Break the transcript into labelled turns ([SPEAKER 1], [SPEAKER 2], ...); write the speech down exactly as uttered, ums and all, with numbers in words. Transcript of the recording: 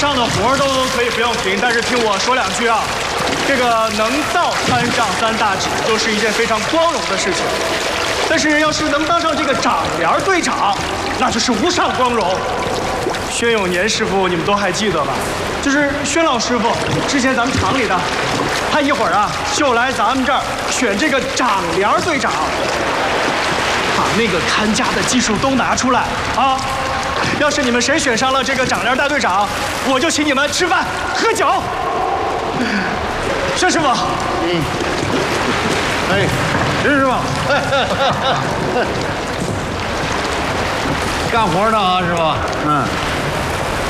[SPEAKER 1] 上的活都可以不用停，但是听我说两句啊。这个能到参上三大指，就是一件非常光荣的事情。但是要是能当上这个长帘队长，那就是无上光荣。宣永年师傅，你们都还记得吧？就是宣老师傅，之前咱们厂里的，他一会儿啊就来咱们这儿选这个长帘队长，把那个看家的技术都拿出来啊！要是你们谁选上了这个长帘大队长，我就请你们吃饭喝酒。宣师傅，
[SPEAKER 2] 嗯，哎，陈师傅，干活呢啊，师傅，嗯。